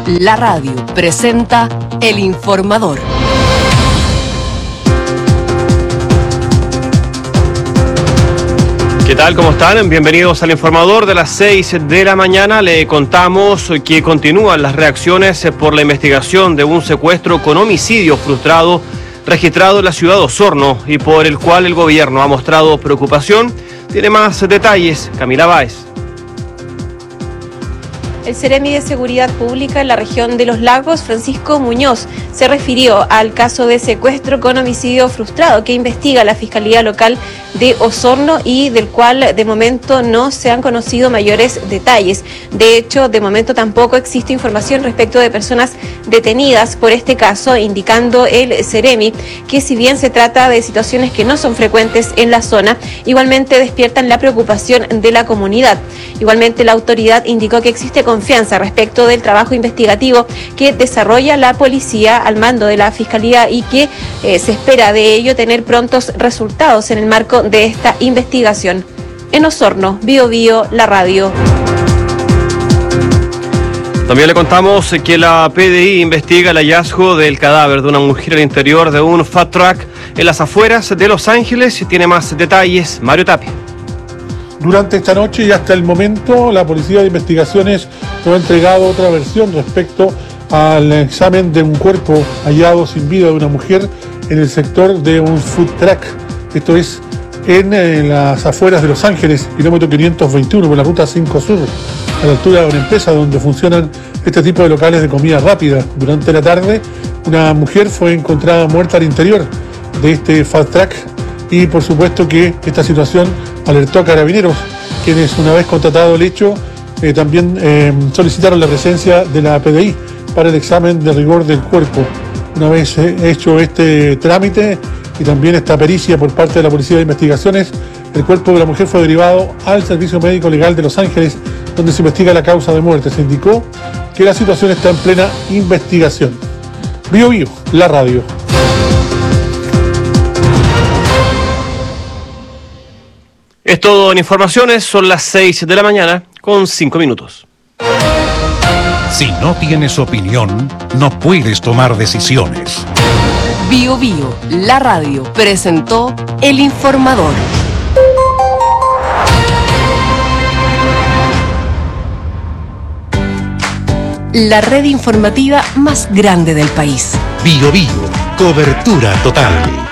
La radio presenta El Informador. ¿Qué tal? ¿Cómo están? Bienvenidos al Informador de las 6 de la mañana. Le contamos que continúan las reacciones por la investigación de un secuestro con homicidio frustrado registrado en la ciudad de Osorno y por el cual el gobierno ha mostrado preocupación. Tiene más detalles Camila Báez. El Seremi de Seguridad Pública en la región de Los Lagos, Francisco Muñoz, se refirió al caso de secuestro con homicidio frustrado que investiga la Fiscalía Local de Osorno y del cual de momento no se han conocido mayores detalles. De hecho, de momento tampoco existe información respecto de personas detenidas por este caso, indicando el Seremi que si bien se trata de situaciones que no son frecuentes en la zona, igualmente despiertan la preocupación de la comunidad. Igualmente la autoridad indicó que existe confianza respecto del trabajo investigativo que desarrolla la policía al mando de la Fiscalía y que se espera de ello tener prontos resultados en el marco de esta investigación. En Osorno, Bío Bío, la radio. También le contamos que la PDI investiga el hallazgo del cadáver de una mujer al interior de un fat truck en las afueras de Los Ángeles. Tiene más detalles Mario Tapia. Durante esta noche y hasta el momento, la Policía de Investigaciones nos ha entregado otra versión respecto al examen de un cuerpo hallado sin vida de una mujer en el sector de un food truck. Esto es en las afueras de Los Ángeles, kilómetro 521 por la ruta 5 Sur, a la altura de una empresa donde funcionan este tipo de locales de comida rápida. Durante la tarde, una mujer fue encontrada muerta al interior de este food truck y por supuesto que esta situación alertó a Carabineros, quienes una vez constatado el hecho también solicitaron la presencia de la PDI para el examen de rigor del cuerpo. Una vez hecho este trámite y también esta pericia por parte de la Policía de Investigaciones, el cuerpo de la mujer fue derivado al Servicio Médico Legal de Los Ángeles, donde se investiga la causa de muerte. Se indicó que la situación está en plena investigación. Bío Bío, la radio. Es todo en informaciones, son las 6 de la mañana con 5 minutos. Si no tienes opinión, no puedes tomar decisiones. Bío Bío, la radio presentó El Informador. La red informativa más grande del país. Bío Bío, cobertura total.